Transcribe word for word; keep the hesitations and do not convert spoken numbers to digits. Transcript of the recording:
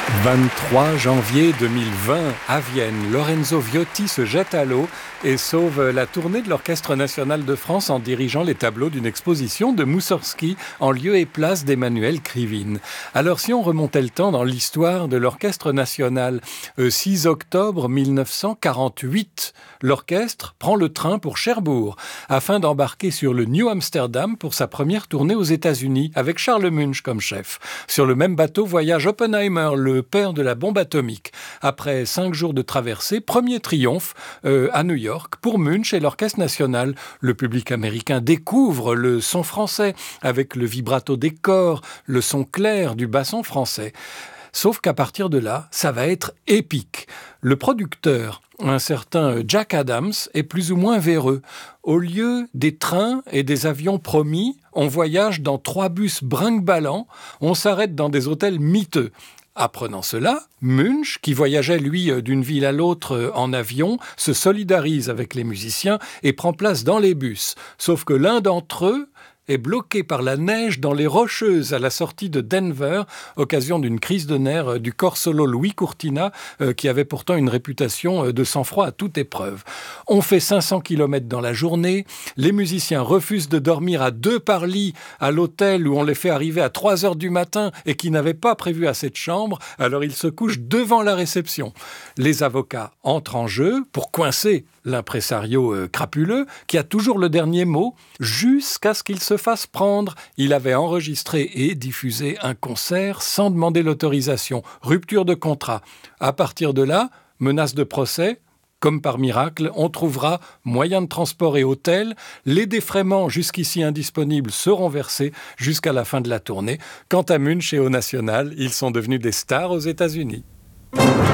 vingt-trois janvier deux mille vingt, à Vienne, Lorenzo Viotti se jette à l'eau et sauve la tournée de l'Orchestre national de France en dirigeant les tableaux d'une exposition de Moussorgsky en lieu et place d'Emmanuel Krivine. Alors si on remontait le temps dans l'histoire de l'Orchestre national, euh, six octobre mille neuf cent quarante-huit, l'orchestre prend le train pour Cherbourg afin d'embarquer sur le New Amsterdam pour sa première tournée aux États-Unis avec Charles Munch comme chef. Sur le même bateau voyage Oppenheimer, le père de la bombe atomique. Après cinq jours de traversée, premier triomphe euh, à New York pour Munch et l'Orchestre national. Le public américain découvre le son français avec le vibrato des corps, le son clair du basson français. Sauf qu'à partir de là, ça va être épique. Le producteur, un certain Jack Adams, est plus ou moins véreux. Au lieu des trains et des avions promis, on voyage dans trois bus brinque-ballants, on s'arrête dans des hôtels miteux. Apprenant cela, Munch, qui voyageait lui d'une ville à l'autre en avion, se solidarise avec les musiciens et prend place dans les bus. Sauf que l'un d'entre eux est bloqué par la neige dans les Rocheuses à la sortie de Denver, occasion d'une crise de nerfs du corps solo Louis Courtina, euh, qui avait pourtant une réputation de sang-froid à toute épreuve. On fait cinq cents kilomètres dans la journée, les musiciens refusent de dormir à deux par lit à l'hôtel où on les fait arriver à trois heures du matin et qui n'avait pas prévu assez de chambres, alors ils se couchent devant la réception. Les avocats entrent en jeu pour coincer l'impresario euh, crapuleux, qui a toujours le dernier mot, jusqu'à ce qu'il se fasse prendre. Il avait enregistré et diffusé un concert sans demander l'autorisation. Rupture de contrat. À partir de là, menace de procès. Comme par miracle, on trouvera moyen de transport et hôtel. Les défraiements jusqu'ici indisponibles seront versés jusqu'à la fin de la tournée. Quant à Munch et au National, ils sont devenus des stars aux États-Unis.